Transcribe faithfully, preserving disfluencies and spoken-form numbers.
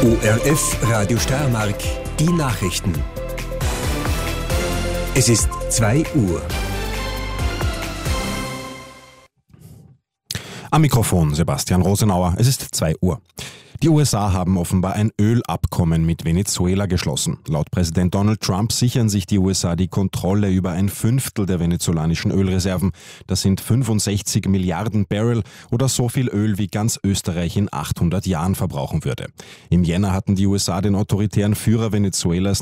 O R F Radio Steiermark, die Nachrichten. Es ist zwei Uhr. Am Mikrofon Sebastian Rosenauer. Es ist zwei Uhr. Die U S A haben offenbar ein Ölabkommen mit Venezuela geschlossen. Laut Präsident Donald Trump sichern sich die U S A die Kontrolle über ein Fünftel der venezolanischen Ölreserven. Das sind fünfundsechzig Milliarden Barrel oder so viel Öl, wie ganz Österreich in achthundert Jahren verbrauchen würde. Im Jänner hatten die U S A den autoritären Führer Venezuelas